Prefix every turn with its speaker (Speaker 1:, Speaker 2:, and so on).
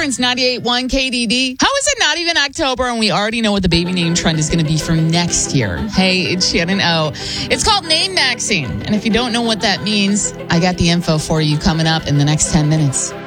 Speaker 1: Prince 98.1 KDD. How is it not even October and we already know what the baby name trend is going to be for next year? Hey, it's Shannon O. It's called name maxing. And if you don't know what that means, I got the info for you coming up in the next 10 minutes.